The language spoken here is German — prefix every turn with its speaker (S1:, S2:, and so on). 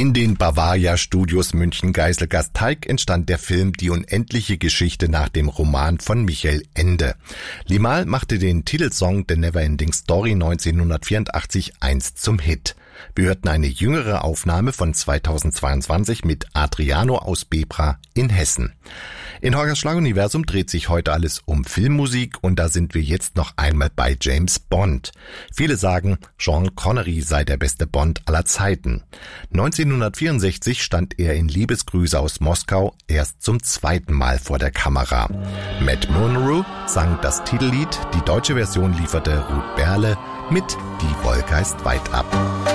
S1: In den Bavaria Studios München-Geiselgasteig entstand der Film Die unendliche Geschichte nach dem Roman von Michael Ende. Limahl machte den Titelsong The Neverending Story 1984 einst zum Hit. Wir hörten eine jüngere Aufnahme von 2022 mit Adriano aus Bebra in Hessen. In Horgers Schlaguniversum dreht sich heute alles um Filmmusik und da sind wir jetzt noch einmal bei James Bond. Viele sagen, Sean Connery sei der beste Bond aller Zeiten. 1964 stand er in Liebesgrüße aus Moskau erst zum zweiten Mal vor der Kamera. Matt Monroe sang das Titellied, die deutsche Version lieferte Ruth Berle mit Die Wolke ist weit ab.